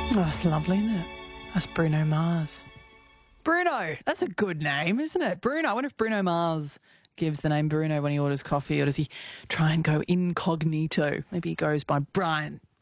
Oh, that's lovely, isn't it? That's Bruno Mars. Bruno, that's a good name, isn't it? Bruno. I wonder if Bruno Mars gives the name Bruno when he orders coffee, or does he try and go incognito? Maybe he goes by Brian.